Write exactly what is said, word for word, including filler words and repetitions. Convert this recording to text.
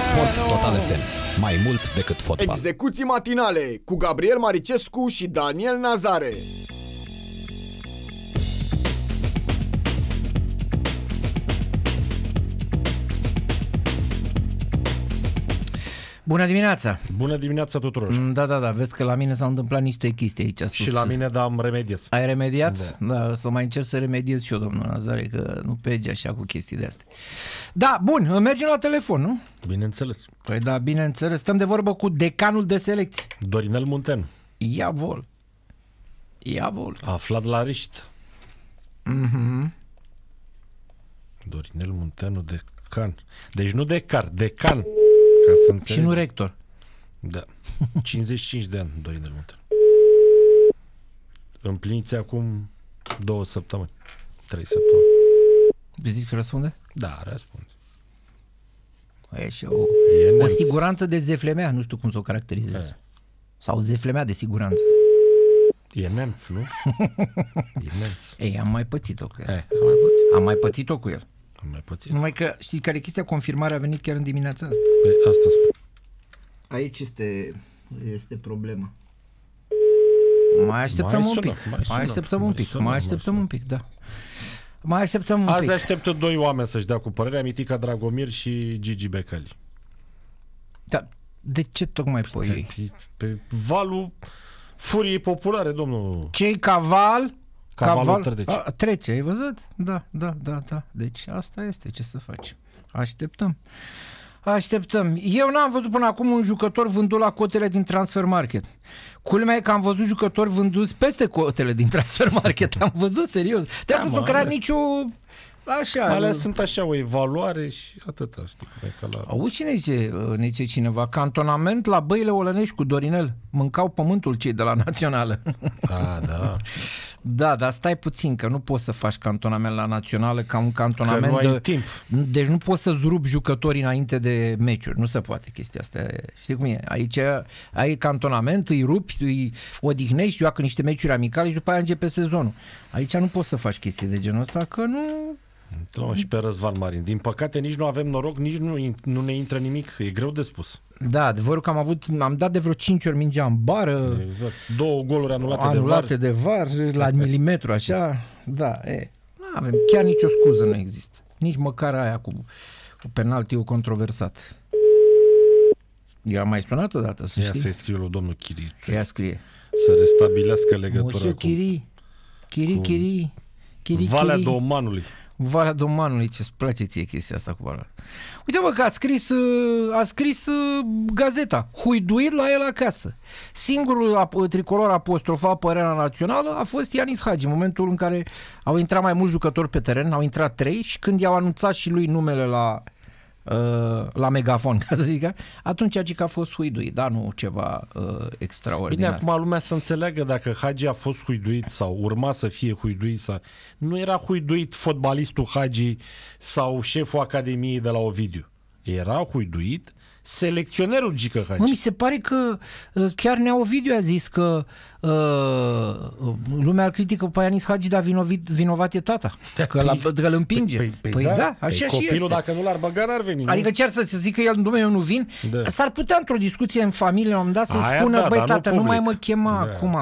Sport Total F M. Mai mult decât fotbal. Execuții matinale cu Gabriel Maricescu și Daniel Nazare. Bună dimineața! Bună dimineața tuturor! Da, da, da, vezi că la mine s-au întâmplat niște chestii aici sus. Și la mine, dar am remediat. Ai remediat? Da. Da, să mai încerc să remediez și eu, domnul Nazare, că nu pege așa cu chestii de astea. Da, bun, mergem la telefon, nu? Bineînțeles. Păi da, bineînțeles, stăm de vorbă cu decanul de selecție. Dorinel Munteanu. Ia vol. Ia vol. Aflat la Riști. Mhm. Dorinel Munteanu, decan. Deci nu decar, decan. Ca să înțelegi. Și nu rector. Da. cincizeci și cinci de ani, Dorinel Munteanu. Împliniți acum două săptămâni. Trei săptămâni. Zici că răspunde? Da, răspunde. E și o, o siguranță de zeflemea, nu știu cum să o caracterizez. E. Sau zeflemea de siguranță. E neamț, nu? E neamț. Ei, am mai pățit-o cu el. E, am mai pățit. Am mai pățit-o cu el. Am mai pățit. Numai că, știi care e chestia? Confirmarea a venit chiar în dimineața asta. Pe asta spun. Aici este, este problema. Mai așteptăm Mai un sună, pic. mai Mai, sună, așteptăm mai un pic. sună, Mai mai așteptăm sună. un pic, da. Mai așteptăm un Azi pic. așteptă doi oameni să-și dea cu părerea, Mitica Dragomir și Gigi Becali. Da, de ce tocmai pe ei? Pe, pe valul furiei populare, domnul. Cei caval... Cavalul caval, trece. A, trece, ai văzut? Da, da, da, da. Deci asta este, ce să facem. Așteptăm. Așteptăm. Eu n-am văzut până acum un jucător vândut la cotele din Transfer Market. Culmea e că am văzut jucători vânduți peste cotele din Transfer Market. Am văzut, serios. De asta spun că n-a nicio... Așa. Alea sunt așa, o evaluare și atâta, știi. Ca la... Auzi cine zice, zice cineva? Cantonament la Băile Olănești cu Dorinel. Mâncau pământul cei de la Națională. A, da. Da, dar stai puțin, că nu poți să faci cantonament la Națională ca un cantonament că nu ai de... timp. Deci nu poți să zrupi jucătorii înainte de meciuri. Nu se poate chestia asta. Știi cum e? Aici ai cantonament, îi rupi, îi odihnești, joacă niște meciuri amicale și după aia începe sezonul. Aici nu poți să faci chestii de genul ăsta, că nu... Luăm și pe Răzvan Marin. Din păcate nici nu avem noroc, nici nu, nu ne intră nimic. E greu de spus. Da, adevărul că am avut, am dat de vreo cinci ori mingea în bară. Exact. Două goluri anulate, anulate de var. de var, la milimetru, așa. Da, e. Nu avem, chiar nicio scuză nu există. Nici măcar aia cu, cu penaltiul controversat. Eu am mai sunat odată, să Ia știi. să-i scriu lui domnul Chiri. Ia scrie. Să restabilească legătura Monsieur cu... Chiri, Chiri, cu Chiri, Chiri, Valea Chiri. Domanului. Valea Domanului, ce-ți place ție chestia asta cu Valea. Uite mă că a scris, a scris gazeta, huiduit la el acasă. Singurul tricolor apostrofat părerea națională a fost Ianis Hagi, în momentul în care au intrat mai mulți jucători pe teren, au intrat trei și când i-au anunțat și lui numele la, la megafon, ca să zic, atunci a fost huiduit, dar nu ceva uh, extraordinar. Bine, acum lumea să înțeleagă dacă Hagi a fost huiduit sau urma să fie huiduit sau... Nu era huiduit fotbalistul Hagi sau șeful Academiei de la Ovidiu. Era huiduit selecționerul Gică Hagi. Mă, mi se pare că chiar Nea Ovidiu a zis că uh, lumea îl critică pe Ianis Hagi, dar vinovat, vinovat e tata. Că, la, că îl împinge. Păi, păi, păi da, da, așa păi și copilul, este. dacă nu l-ar băga, n-ar veni. Adică nu? chiar să se zică el, dom'le, eu nu vin, Da. S-ar putea într-o discuție în familie, la un moment dat, să Aia spună, da, băi, dar nu tată, nu, public. mai mă chema Da. acum,